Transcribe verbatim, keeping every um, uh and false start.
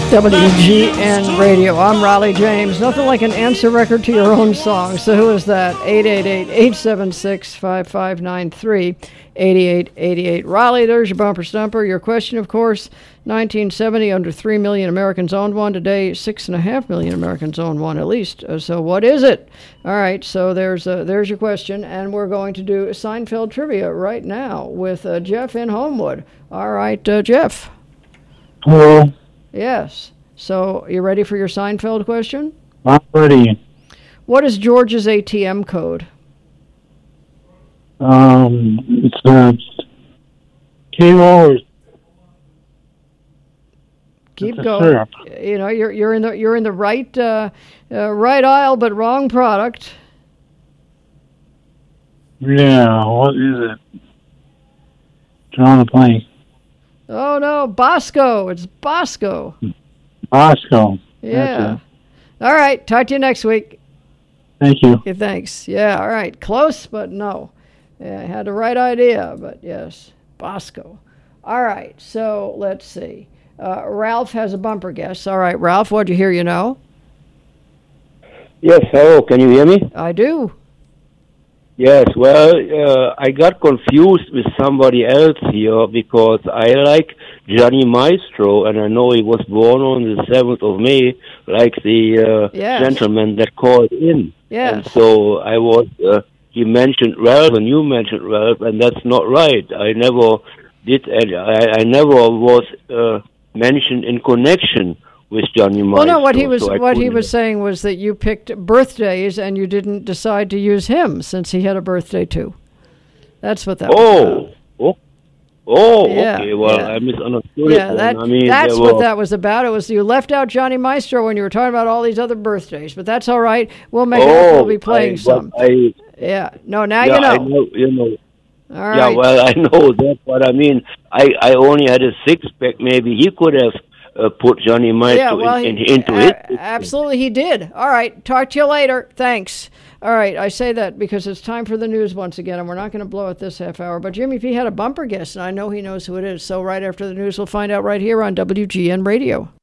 W G N Radio. I'm Riley James. Nothing like an answer record to your own song. So who is that? eight eight eight, eight seven six, five five nine three, eight eight eight eight. Riley, there's your bumper stumper. Your question, of course, nineteen seventy, under three million Americans owned one. Today, six point five million Americans own one at least. Uh, so what is it? All right, so there's uh, there's your question. And we're going to do Seinfeld trivia right now with uh, Jeff in Homewood. All right, uh, Jeff. Hello. Yes. So, you ready for your Seinfeld question? I'm ready. What is George's A T M code? Um, it's uh, K-O. Keep going. You know, you're you're in the you're in the right uh, uh, right aisle, but wrong product. Yeah. What is it? Drawing a blank. Oh no, Bosco! It's Bosco. Bosco. Yeah. All right. Talk to you next week. Thank you. Okay, thanks. Yeah. All right. Close, but no. Yeah, I had the right idea, but yes, Bosco. All right. So let's see. Uh, Ralph has a bumper guess. All right, Ralph. What'd you hear? You know? Yes. Hello. Can you hear me? I do. Yes, well, uh, I got confused with somebody else here because I like Johnny Maestro, and I know he was born on the seventh of May, like the uh, yes. gentleman that called in. Yes. And so I was, uh, he mentioned Ralph, and you mentioned Ralph, and that's not right. I never did, I, I never was uh, mentioned in connection with Johnny Maestro. Well, no, what he was so what he was saying was that you picked birthdays and you didn't decide to use him since he had a birthday too. That's what that oh, was about. Oh, oh, yeah, okay. Well, yeah. I misunderstood yeah, it. That, I mean, that's were, what that was about. It was you left out Johnny Maestro when you were talking about all these other birthdays, but that's all right. We'll make oh, it up. We'll be playing I, some. I, yeah. No, now yeah, you know. I know. You know. All right. Yeah, well, I know that, but I mean, I, I only had a six pack. Maybe he could have uh, put Johnny Maestro yeah, well, in, in, he, into a- it. Absolutely, he did. All right. Talk to you later. Thanks. All right. I say that because it's time for the news once again, and we're not going to blow it this half hour. But Jimmy P had a bumper guest, and I know he knows who it is. So right after the news, we'll find out right here on W G N Radio.